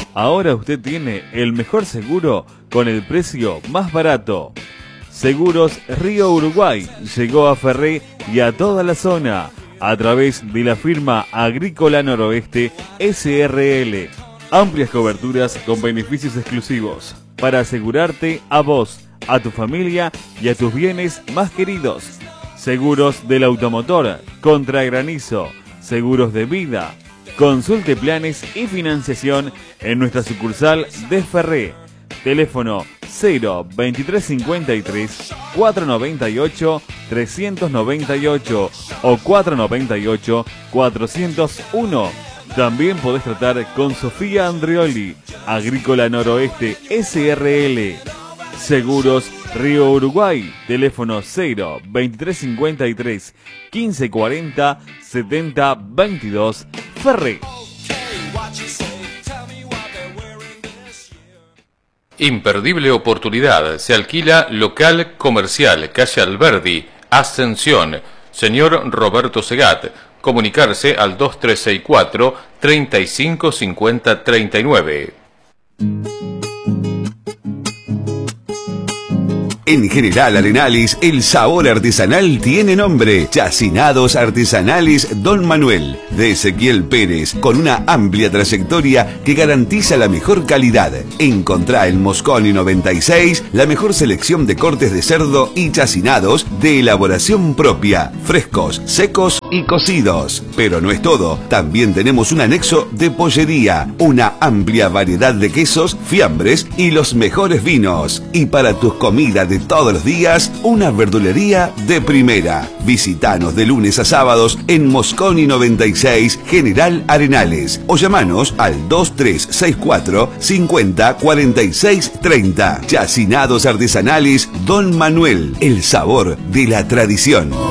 Ahora usted tiene el mejor seguro con el precio más barato. Seguros Río Uruguay llegó a Ferré y a toda la zona a través de la firma Agrícola Noroeste SRL. Amplias coberturas con beneficios exclusivos para asegurarte a vos, a tu familia y a tus bienes más queridos. Seguros del automotor, contra granizo, seguros de vida. Consulte planes y financiación en nuestra sucursal de Ferré. Teléfono 02353 498 398 o 498 401. También podés tratar con Sofía Andreoli, Agrícola Noroeste SRL. Seguros Río Uruguay, teléfono 02353 1540 7022, Ferré. Imperdible oportunidad. Se alquila local comercial, calle Alberdi, Ascensión. Señor Roberto Segat. Comunicarse al 2364 3550 39. En General Arenales, el sabor artesanal tiene nombre. Chacinados Artesanales Don Manuel, de Ezequiel Pérez, con una amplia trayectoria que garantiza la mejor calidad. Encontrá en Mosconi 96 la mejor selección de cortes de cerdo y chacinados de elaboración propia, frescos, secos y cocidos. Pero no es todo, también tenemos un anexo de pollería, una amplia variedad de quesos, fiambres y los mejores vinos. Y para tus comidas de todos los días, una verdulería de primera. Visítanos de lunes a sábados en Mosconi 96, General Arenales, o llamanos al 2364 50 46 30. Chacinados Artesanales Don Manuel, el sabor de la tradición.